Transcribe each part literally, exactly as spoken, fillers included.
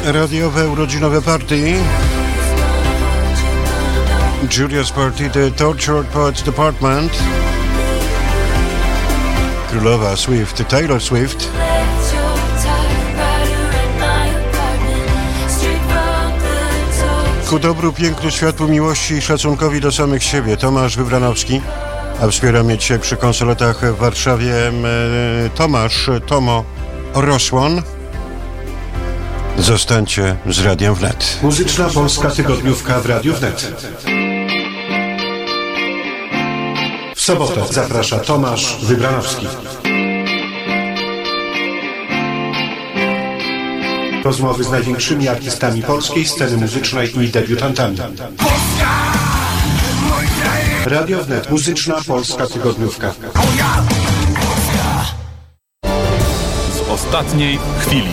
Radiowe urodzinowe party. Julia's Party, The Tortured Poets Department. Królowa Swift, Taylor Swift. Ku dobru, pięknu, światłu, miłości i szacunkowi do samych siebie. Tomasz Wybranowski. A wspiera mnie dzisiaj przy konsoletach w Warszawie Tomasz, Tomo Rosłon. Zostańcie z Radiem Wnet. Muzyczna Polska Tygodniówka w Radiu Wnet. W sobotę zaprasza Tomasz Wybranowski. Rozmowy z największymi artystami polskiej sceny muzycznej i debiutantami. Radio Wnet. Muzyczna Polska Tygodniówka. Z ostatniej chwili.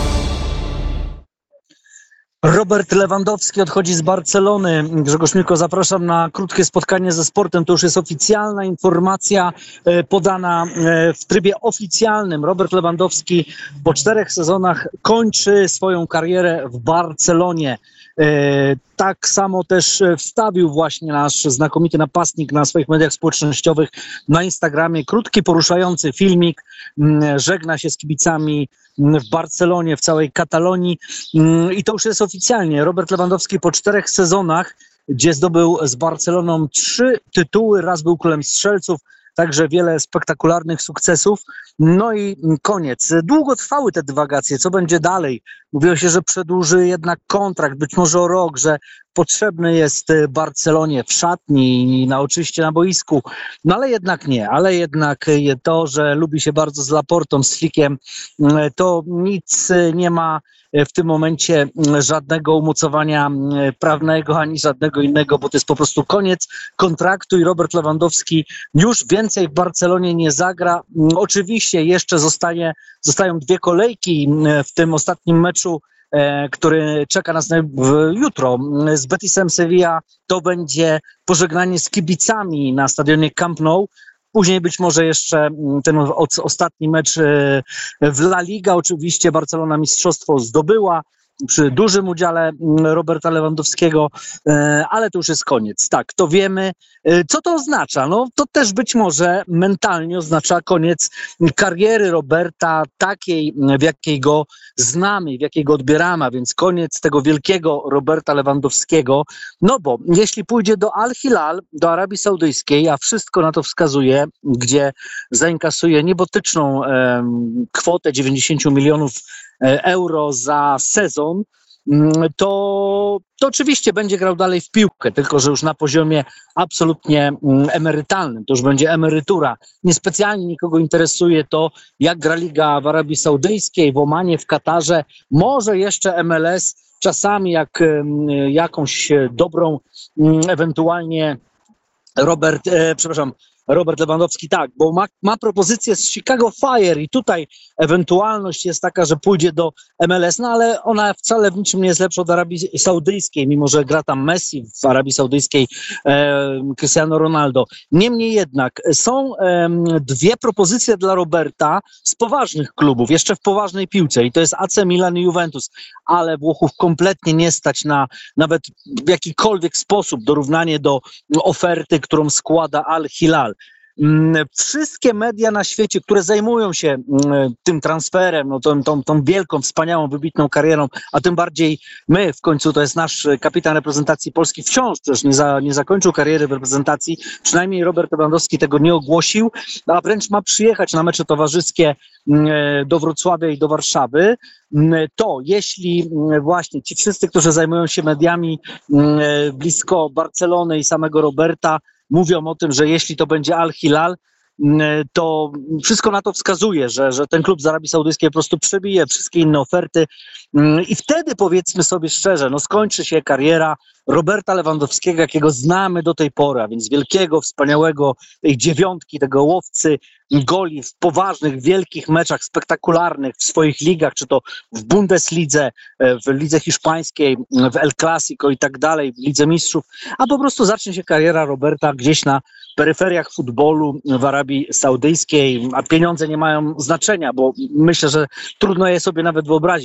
Robert Lewandowski odchodzi z Barcelony. Grzegorz Milko, zapraszam na krótkie spotkanie ze sportem. To już jest oficjalna informacja podana w trybie oficjalnym. Robert Lewandowski po czterech sezonach kończy swoją karierę w Barcelonie. Tak samo też wstawił właśnie nasz znakomity napastnik na swoich mediach społecznościowych, na Instagramie. Krótki, poruszający filmik. Żegna się z kibicami w Barcelonie, w całej Katalonii. I to już jest oficjalnie. Robert Lewandowski po czterech sezonach, gdzie zdobył z Barceloną trzy tytuły. Raz był królem strzelców, także wiele spektakularnych sukcesów. No i koniec. Długo trwały te dywagacje. Co będzie dalej? Mówiło się, że przedłuży jednak kontrakt, być może o rok, że potrzebny jest Barcelonie w szatni i na, oczywiście na boisku. No ale jednak nie. Ale jednak to, że lubi się bardzo z Laportą, z Flickiem, to nic nie ma w tym momencie żadnego umocowania prawnego ani żadnego innego, bo to jest po prostu koniec kontraktu i Robert Lewandowski już więcej w Barcelonie nie zagra. Oczywiście jeszcze zostanie, zostają dwie kolejki w tym ostatnim meczu, który czeka nas jutro z Betisem Sevilla. To będzie pożegnanie z kibicami na stadionie Camp Nou. Później być może jeszcze ten ostatni mecz w La Liga. Oczywiście Barcelona mistrzostwo zdobyła przy dużym udziale Roberta Lewandowskiego, ale to już jest koniec. Tak, to wiemy. Co to oznacza? No to też być może mentalnie oznacza koniec kariery Roberta takiej, w jakiej go znamy, w jakiej go odbieramy, a więc koniec tego wielkiego Roberta Lewandowskiego. No bo jeśli pójdzie do Al Hilal, do Arabii Saudyjskiej, a wszystko na to wskazuje, gdzie zainkasuje niebotyczną e, kwotę dziewięćdziesiąt milionów euro za sezon, to, to oczywiście będzie grał dalej w piłkę, tylko że już na poziomie absolutnie emerytalnym. To już będzie emerytura. Niespecjalnie nikogo interesuje to, jak gra liga w Arabii Saudyjskiej, w Omanie, w Katarze. Może jeszcze M L S, czasami jak jakąś dobrą, ewentualnie Robert, e, przepraszam, Robert Lewandowski, tak, bo ma, ma propozycję z Chicago Fire i tutaj ewentualność jest taka, że pójdzie do M L S, no ale ona wcale w niczym nie jest lepsza od Arabii Saudyjskiej, mimo że gra tam Messi, w Arabii Saudyjskiej e, Cristiano Ronaldo. Niemniej jednak są e, dwie propozycje dla Roberta z poważnych klubów, jeszcze w poważnej piłce i to jest A C Milan i Juventus, ale Włochów kompletnie nie stać na nawet w jakikolwiek sposób dorównanie do oferty, którą składa Al Hilal. Wszystkie media na świecie, które zajmują się tym transferem, no tą, tą, tą wielką, wspaniałą, wybitną karierą, a tym bardziej my, w końcu to jest nasz kapitan reprezentacji Polski, wciąż też nie, za, nie zakończył kariery w reprezentacji, przynajmniej Robert Lewandowski tego nie ogłosił, a wręcz ma przyjechać na mecze towarzyskie do Wrocławia i do Warszawy. To jeśli właśnie ci wszyscy, którzy zajmują się mediami blisko Barcelony i samego Roberta, mówią o tym, że jeśli to będzie Al Hilal, to wszystko na to wskazuje, że, że ten klub z Arabii Saudyjskiej po prostu przebije wszystkie inne oferty i wtedy, powiedzmy sobie szczerze, no skończy się kariera Roberta Lewandowskiego, jakiego znamy do tej pory, a więc wielkiego, wspaniałego, tej dziewiątki, tego łowcy goli w poważnych, wielkich meczach, spektakularnych w swoich ligach, czy to w Bundeslidze, w lidze hiszpańskiej, w El Clasico i tak dalej, w Lidze Mistrzów, a po prostu zacznie się kariera Roberta gdzieś na peryferiach futbolu w Arabii Saudyjskiej, a pieniądze nie mają znaczenia, bo myślę, że trudno je sobie nawet wyobrazić.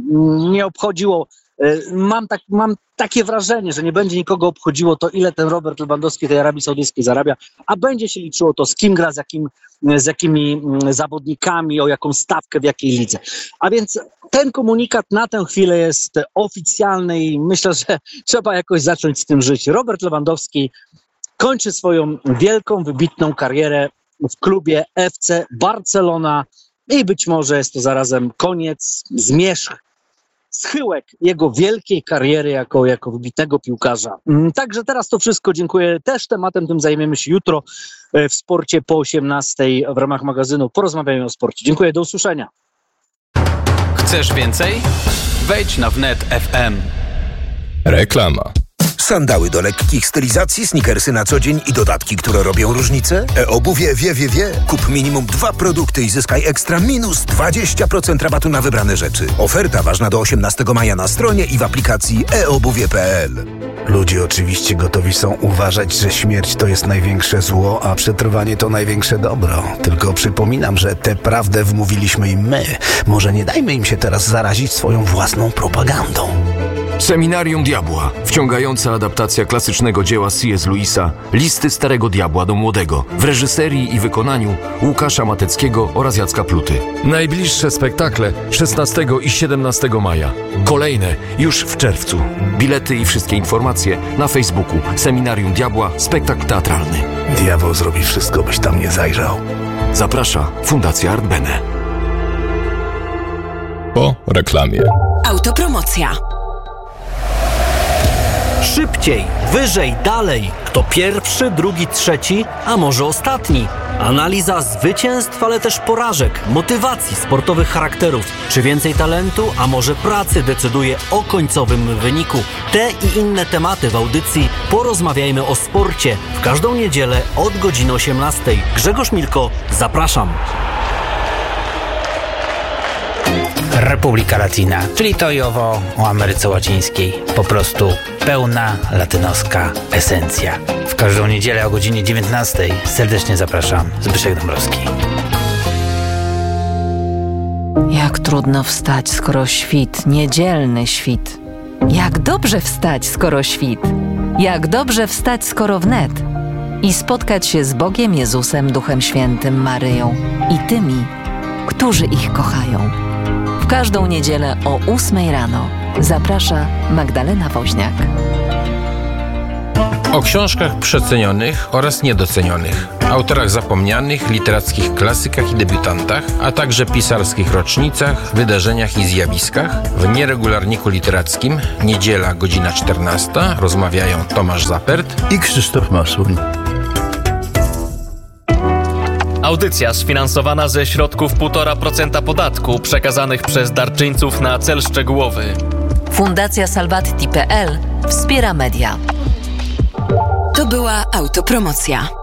nie obchodziło. Mam, tak, mam takie wrażenie, że nie będzie nikogo obchodziło to, ile ten Robert Lewandowski tej Arabii Saudyjskiej zarabia, a będzie się liczyło to, z kim gra, z, jakim, z jakimi zawodnikami, o jaką stawkę, w jakiej lidze. A więc ten komunikat na tę chwilę jest oficjalny i myślę, że trzeba jakoś zacząć z tym żyć. Robert Lewandowski kończy swoją wielką, wybitną karierę w klubie F C Barcelona i być może jest to zarazem koniec, zmierzch, schyłek jego wielkiej kariery jako, jako wybitnego piłkarza. Także teraz to wszystko. Dziękuję. Też tematem tym zajmiemy się jutro w Sporcie po osiemnastej w ramach magazynu Porozmawiajmy o sporcie. Dziękuję, do usłyszenia. Chcesz więcej? Wejdź na wnet kropka ef em. Reklama. Sandały do lekkich stylizacji, sneakersy na co dzień i dodatki, które robią różnicę? E-obuwie wie, wie, wie. Kup minimum dwa produkty i zyskaj ekstra minus dwadzieścia procent rabatu na wybrane rzeczy. Oferta ważna do osiemnastego maja na stronie i w aplikacji e obuwie kropka pe el. Ludzie oczywiście gotowi są uważać, że śmierć to jest największe zło, a przetrwanie to największe dobro. Tylko przypominam, że tę prawdę wmówiliśmy im my. Może nie dajmy im się teraz zarazić swoją własną propagandą. Seminarium Diabła. Wciągająca adaptacja klasycznego dzieła C S. Lewisa Listy Starego Diabła do Młodego w reżyserii i wykonaniu Łukasza Mateckiego oraz Jacka Pluty. Najbliższe spektakle szesnastego i siedemnastego maja. Kolejne już w czerwcu. Bilety i wszystkie informacje na Facebooku Seminarium Diabła Spektakl Teatralny. Diabeł zrobi wszystko, byś tam nie zajrzał. Zaprasza Fundacja Art Bene. Po reklamie. Autopromocja. Szybciej, wyżej, dalej. Kto pierwszy, drugi, trzeci, a może ostatni. Analiza zwycięstw, ale też porażek, motywacji, sportowych charakterów. Czy więcej talentu, a może pracy decyduje o końcowym wyniku. Te i inne tematy w audycji Porozmawiajmy o sporcie. W każdą niedzielę od godziny osiemnastej. Grzegorz Milko, zapraszam. Republika Latina, czyli to i owo o Ameryce Łacińskiej. Po prostu pełna latynoska esencja. W każdą niedzielę o godzinie dziewiętnastej serdecznie zapraszam. Zbyszek Dąbrowski. Jak trudno wstać, skoro świt, niedzielny świt. Jak dobrze wstać, skoro świt. Jak dobrze wstać, skoro wnet. I spotkać się z Bogiem, Jezusem, Duchem Świętym, Maryją i tymi, którzy ich kochają. W każdą niedzielę o ósmej rano zaprasza Magdalena Woźniak. O książkach przecenionych oraz niedocenionych, autorach zapomnianych, literackich klasykach i debiutantach, a także pisarskich rocznicach, wydarzeniach i zjawiskach w Nieregularniku Literackim, niedziela godzina czternasta, rozmawiają Tomasz Zapert i Krzysztof Masuń. Audycja sfinansowana ze środków półtora procent podatku przekazanych przez darczyńców na cel szczegółowy. Fundacja Salvati kropka pe el wspiera media. To była autopromocja.